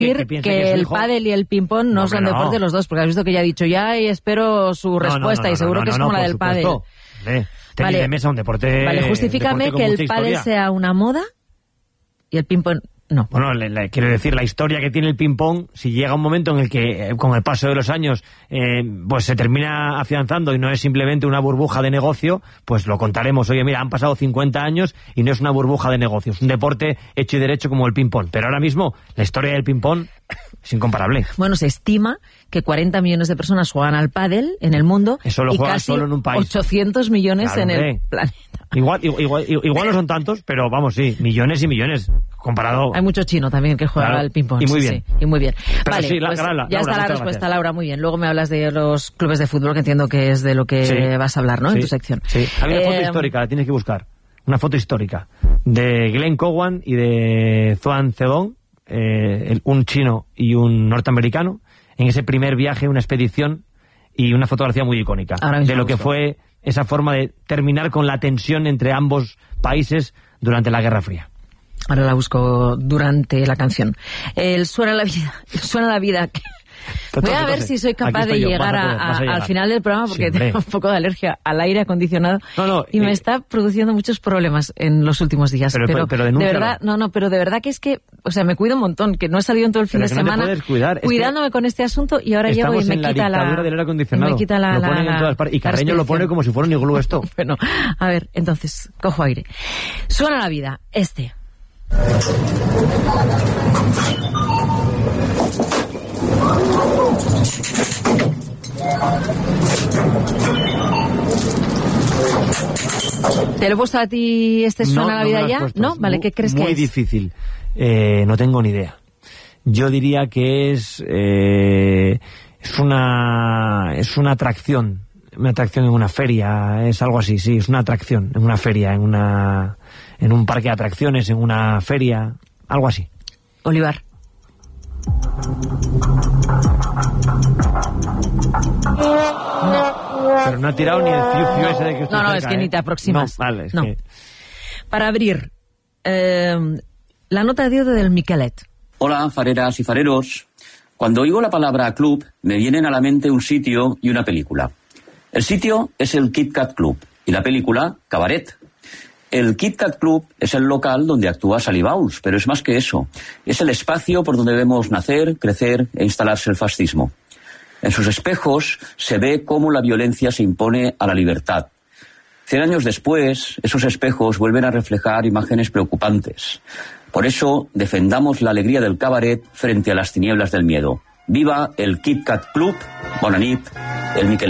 que el pádel y el ping-pong no son deporte los dos, porque has visto que ya ha dicho ya y espero su respuesta y seguro que es como la del pádel. Tenis de mesa, un deporte. Vale, justifícame que el pádel sea una moda y el ping-pong no. Bueno, quiero decir, la historia que tiene el ping-pong, si llega un momento en el que, con el paso de los años, pues se termina afianzando y no es simplemente una burbuja de negocio, pues lo contaremos. Oye, mira, han pasado 50 años y no es una burbuja de negocio, es un deporte hecho y derecho como el ping-pong. Pero ahora mismo, la historia del ping-pong es incomparable. Bueno, se estima que 40 millones de personas juegan al pádel en el mundo y casi solo en un país. 800 millones en el planeta. Igual no son tantos, pero vamos, sí, millones y millones comparado. Hay mucho chino también que juega al ping-pong. Y muy bien. Sí, y muy bien. Pero vale, sí, pues Laura, ya está la respuesta, Laura, muy bien. Luego me hablas de los clubes de fútbol, que entiendo que es de lo que vas a hablar, ¿no? En tu sección. Sí, había una foto histórica, la tienes que buscar. Una foto histórica de Glenn Cowan y de Zhuang Zedong, un chino y un norteamericano, en ese primer viaje, una expedición, y una fotografía muy icónica de lo que fue esa forma de terminar con la tensión entre ambos países durante la Guerra Fría. Ahora la busco durante la canción. Suena la vida. Voy a ver si soy capaz de llegar al final del programa, porque tengo un poco de alergia al aire acondicionado y me está produciendo muchos problemas en los últimos días. Pero de verdad, pero de verdad que es que, o sea, me cuido un montón, que no he salido en todo el fin de semana cuidándome con este asunto, y ahora llego y me quita la del aire acondicionado. Me quita lo ponen en todas partes. Y Carreño lo pone como si fuera un iglú esto. Bueno, a ver, entonces, cojo aire. Suena la vida, ¿Te lo he puesto a ti Suena la vida ya? ¿No? Vale, ¿qué crees que es? Muy difícil. No tengo ni idea. Yo diría que es una atracción. Una atracción en una feria, es algo así, sí, es una atracción en una feria, en un parque de atracciones, en una feria, algo así. Olivar. Pero no ha tirado ni el fiu ese de que estoy cerca, es que ni te aproximas. No, vale, es que... Para abrir, la nota de audio del Miquelet. Hola, fareras y fareros. Cuando oigo la palabra club, me vienen a la mente un sitio y una película. El sitio es el Kit Kat Club y la película Cabaret. El Kit Kat Club es el local donde actúa Sally Bowles, pero es más que eso. Es el espacio por donde debemos nacer, crecer e instalarse el fascismo. En sus espejos se ve cómo la violencia se impone a la libertad. 100 años después, esos espejos vuelven a reflejar imágenes preocupantes. Por eso, defendamos la alegría del cabaret frente a las tinieblas del miedo. ¡Viva el Kit Kat Club! Bona nit, el Miquelet.